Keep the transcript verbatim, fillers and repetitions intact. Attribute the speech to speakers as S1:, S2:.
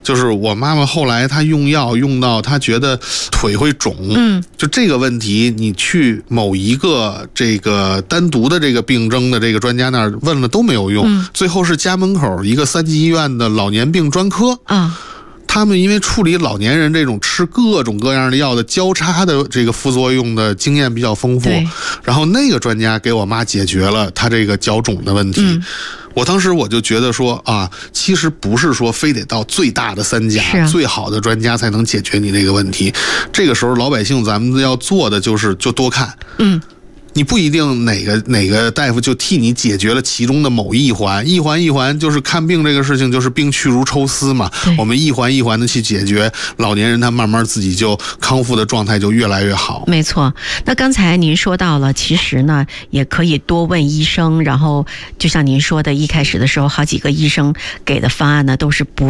S1: 就是我妈妈后来她用药用到她觉得腿会肿，
S2: 嗯，
S1: 就这个问题，你去某一个这个单独的这个病症的这个专家那儿问了都没有用，
S2: 嗯、
S1: 最后是家门口一个三级医院的老年病专科
S2: 啊。
S1: 他们因为处理老年人这种吃各种各样的药的交叉的这个副作用的经验比较丰富，然后那个专家给我妈解决了她这个脚肿的问题。嗯，我当时我就觉得说啊，其实不是说非得到最大的三家、啊、最好的专家才能解决你这个问题。这个时候老百姓咱们要做的就是就多看。嗯。你不一定哪个哪个大夫就替你解决了其中的某一环，一环一环就是看病这个事情就是病去如抽丝嘛，我们一环一环的去解决，老年人他慢慢自己就康复的状态就越来越好。
S2: 没错，那刚才您说到了，其实呢也可以多问医生，然后就像您说的，一开始的时候好几个医生给的方案呢都是不